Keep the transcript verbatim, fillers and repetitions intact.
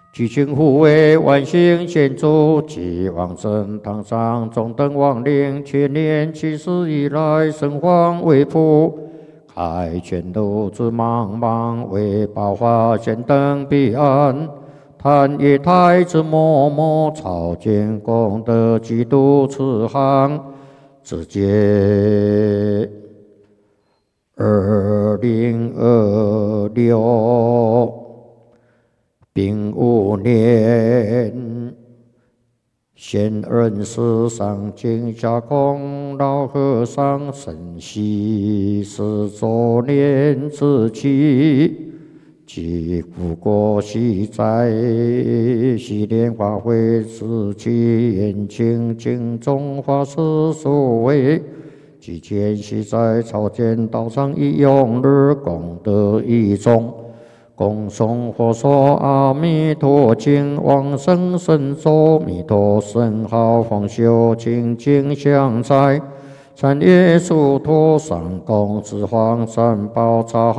举群护卫，万幸献主，即往生堂上，中等亡灵，千年七世以来，神皇为父，开全路之茫茫，为宝华先登彼岸，叹业胎之默默，朝见功德基督慈航，直接二零二六。丙午年，现任世上经家公老和尚生喜十周年之期，即复国西在西莲花会之期，延庆经中法师所为，即见西在朝见道场一用日功德一众。恭诵佛说阿弥陀经，往生神咒，弥陀圣号，方修清净相在，三业殊陀上供之皇三宝刹